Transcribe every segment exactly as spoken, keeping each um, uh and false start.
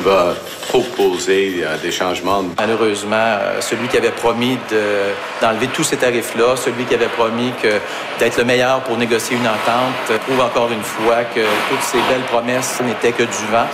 va proposer euh, des changements. Malheureusement, euh, celui qui avait promis de, d'enlever tous ces tarifs-là, celui qui avait promis que, d'être le meilleur pour négocier une entente, euh, prouve encore une fois que toutes ces belles promesses n'étaient que du vent.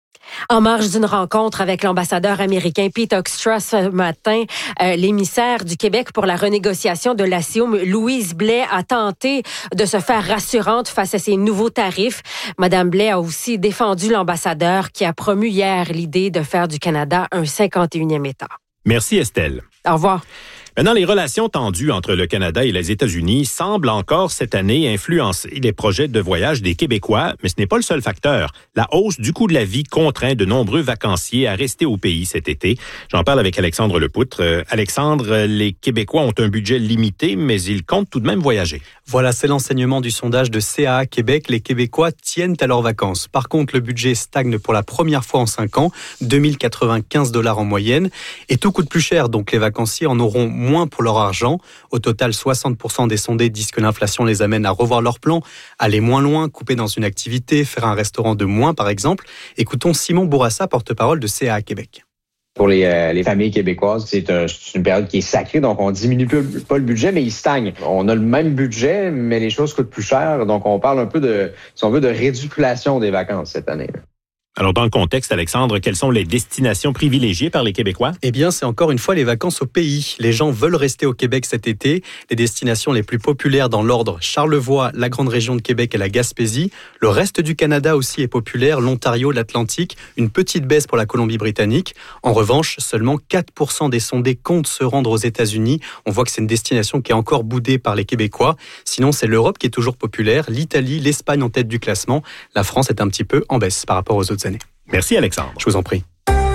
En marge d'une rencontre avec l'ambassadeur américain Pete Hoekstra ce matin, euh, l'émissaire du Québec pour la renégociation de l'A C I O M, Louise Blais, a tenté de se faire rassurante face à ces nouveaux tarifs. Madame Blais a aussi défendu l'ambassadeur qui a promu hier l'idée de faire du Canada un cinquante et unième État. Merci Estelle. Au revoir. Maintenant, les relations tendues entre le Canada et les États-Unis semblent encore cette année influencer les projets de voyage des Québécois, mais ce n'est pas le seul facteur. La hausse du coût de la vie contraint de nombreux vacanciers à rester au pays cet été. J'en parle avec Alexandre Lepoutre. Euh, Alexandre, les Québécois ont un budget limité, mais ils comptent tout de même voyager. Voilà, c'est l'enseignement du sondage de C A A Québec. Les Québécois tiennent à leurs vacances. Par contre, le budget stagne pour la première fois en cinq ans, deux mille quatre-vingt-quinze dollars en moyenne. Et tout coûte plus cher, donc les vacanciers en auront moins pour leur argent. Au total, soixante pour cent des sondés disent que l'inflation les amène à revoir leurs plans, aller moins loin, couper dans une activité, faire un restaurant de moins par exemple. Écoutons Simon Bourassa, porte-parole de C A A Québec. Pour les, euh, les familles québécoises, c'est, un, c'est une période qui est sacrée, donc on diminue pas le budget, mais il stagne. On a le même budget, mais les choses coûtent plus cher, donc on parle un peu de, si on veut, de réduction des vacances cette année. Alors, dans le contexte, Alexandre, quelles sont les destinations privilégiées par les Québécois? Eh bien, c'est encore une fois les vacances au pays. Les gens veulent rester au Québec cet été. Les destinations les plus populaires dans l'ordre, Charlevoix, la grande région de Québec et la Gaspésie. Le reste du Canada aussi est populaire, l'Ontario, l'Atlantique. Une petite baisse pour la Colombie-Britannique. En revanche, seulement quatre pour cent des sondés comptent se rendre aux États-Unis. On voit que c'est une destination qui est encore boudée par les Québécois. Sinon, c'est l'Europe qui est toujours populaire, l'Italie, l'Espagne en tête du classement. La France est un petit peu en baisse par rapport aux autres années. Merci Alexandre. Je vous en prie.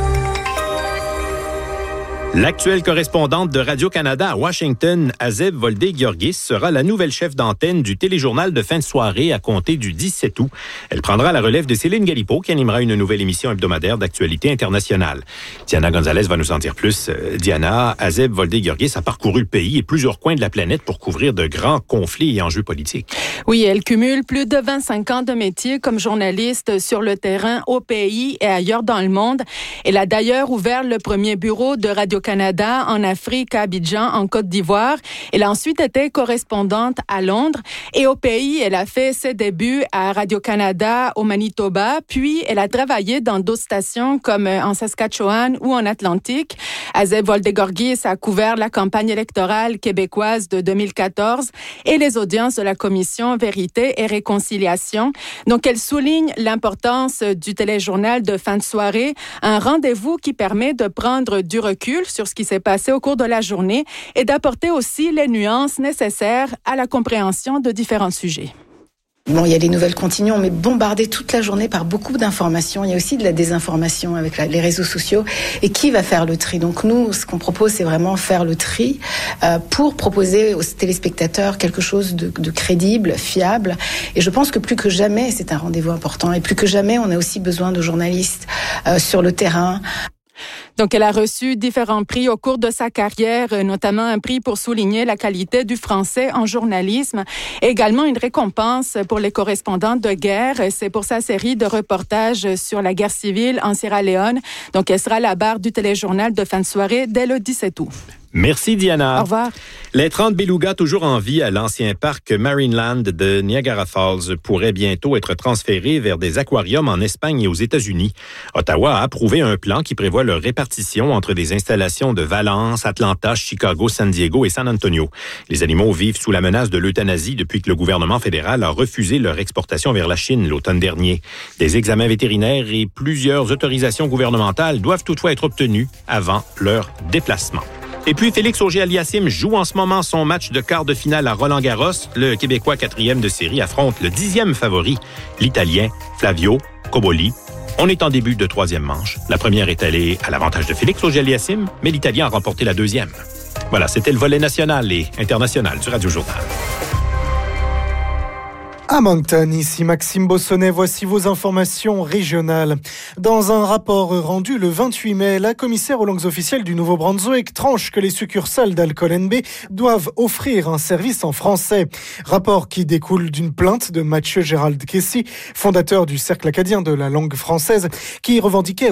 L'actuelle correspondante de Radio-Canada à Washington, Azeb Voldé-Georgis, sera la nouvelle chef d'antenne du téléjournal de fin de soirée à compter du dix-sept août. Elle prendra la relève de Céline Galipeau, qui animera une nouvelle émission hebdomadaire d'actualité internationale. Diana Gonzalez va nous en dire plus. Euh, Diana, Azeb Voldé-Georgis a parcouru le pays et plusieurs coins de la planète pour couvrir de grands conflits et enjeux politiques. Oui, elle cumule plus de vingt-cinq ans de métier comme journaliste sur le terrain au pays et ailleurs dans le monde. Elle a d'ailleurs ouvert le premier bureau de Radio Canada en Afrique, à Abidjan, en Côte d'Ivoire. Elle a ensuite été correspondante à Londres et au pays, elle a fait ses débuts à Radio-Canada au Manitoba, puis elle a travaillé dans d'autres stations comme en Saskatchewan ou en Atlantique. Azeb Voldé-Georgis a couvert la campagne électorale québécoise de deux mille quatorze et les audiences de la Commission Vérité et Réconciliation. Donc, elle souligne l'importance du téléjournal de fin de soirée, un rendez-vous qui permet de prendre du recul sur ce qui s'est passé au cours de la journée et d'apporter aussi les nuances nécessaires à la compréhension de différents sujets. Bon, il y a les nouvelles continuent, on est bombardé toute la journée par beaucoup d'informations. Il y a aussi de la désinformation avec la, les réseaux sociaux. Et qui va faire le tri? Donc nous, ce qu'on propose, c'est vraiment faire le tri euh, pour proposer aux téléspectateurs quelque chose de, de crédible, fiable. Et je pense que plus que jamais, c'est un rendez-vous important. Et plus que jamais, on a aussi besoin de journalistes euh, sur le terrain. Donc, elle a reçu différents prix au cours de sa carrière, notamment un prix pour souligner la qualité du français en journalisme, et également une récompense pour les correspondants de guerre. C'est pour sa série de reportages sur la guerre civile en Sierra Leone. Donc, elle sera à la barre du téléjournal de fin de soirée dès le dix-sept août. Merci, Diana. Au revoir. Les trente belugas toujours en vie à l'ancien parc Marineland de Niagara Falls pourraient bientôt être transférés vers des aquariums en Espagne et aux États-Unis. Ottawa a approuvé un plan qui prévoit leur répartition entre des installations de Valence, Atlanta, Chicago, San Diego et San Antonio. Les animaux vivent sous la menace de l'euthanasie depuis que le gouvernement fédéral a refusé leur exportation vers la Chine l'automne dernier. Des examens vétérinaires et plusieurs autorisations gouvernementales doivent toutefois être obtenus avant leur déplacement. Et puis, Félix Auger-Aliassime joue en ce moment son match de quart de finale à Roland-Garros. Le Québécois quatrième de série affronte le dixième favori, l'Italien Flavio Cobolli. On est en début de troisième manche. La première est allée à l'avantage de Félix Auger-Aliassime, mais l'Italien a remporté la deuxième. Voilà, c'était le volet national et international du Radio Journal. À Moncton, ici Maxime Bossonnet, voici vos informations régionales. Dans un rapport rendu le vingt-huit mai, la commissaire aux langues officielles du Nouveau-Brunswick tranche que les succursales d'Alcool N B doivent offrir un service en français. Rapport qui découle d'une plainte de Mathieu Gérald Kessy, fondateur du Cercle acadien de la langue française, qui revendiquait